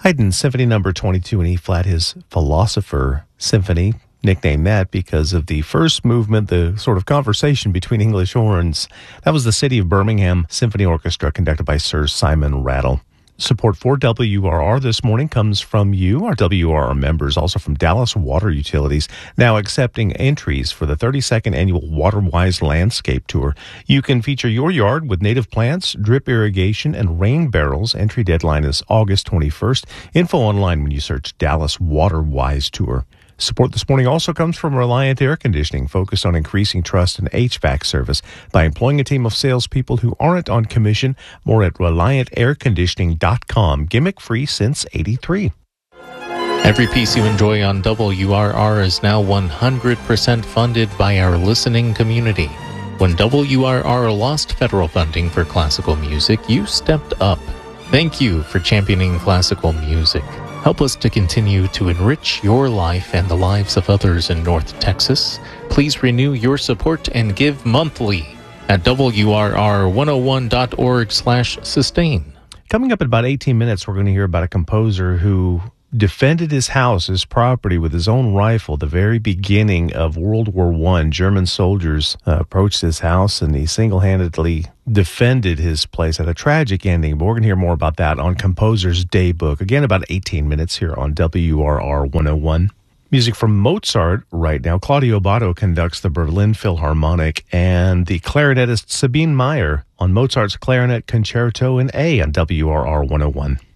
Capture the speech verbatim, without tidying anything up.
Haydn Symphony Number twenty-two in E-flat, his Philosopher Symphony, nicknamed that because of the first movement, the sort of conversation between English horns. That was the City of Birmingham Symphony Orchestra, conducted by Sir Simon Rattle. Support for W R R this morning comes from you, our W R R members, also from Dallas Water Utilities, now accepting entries for the thirty-second annual WaterWise Landscape Tour. You can feature your yard with native plants, drip irrigation, and rain barrels. Entry deadline is August twenty-first. Info online when you search Dallas WaterWise Tour. Support this morning also comes from Reliant Air Conditioning, focused on increasing trust in H V A C service by employing a team of salespeople who aren't on commission. More at reliant air conditioning dot com. Gimmick-free since eighty-three. Every piece you enjoy on W R R is now one hundred percent funded by our listening community. When W R R lost federal funding for classical music, you stepped up. Thank you for championing classical music. Help us to continue to enrich your life and the lives of others in North Texas. Please renew your support and give monthly at W R R one oh one dot org slash sustain. Coming up in about eighteen minutes, we're going to hear about a composer who defended his house, his property, with his own rifle. The very beginning of World War One, German soldiers uh, approached his house, and he single-handedly defended his place. Had a tragic ending, but we're going to hear more about that on Composer's Daybook. Again, about eighteen minutes here on W R R one oh one. Music from Mozart right now. Claudio Abbado conducts the Berlin Philharmonic, and the clarinetist Sabine Meyer on Mozart's Clarinet Concerto in A on W R R one oh one.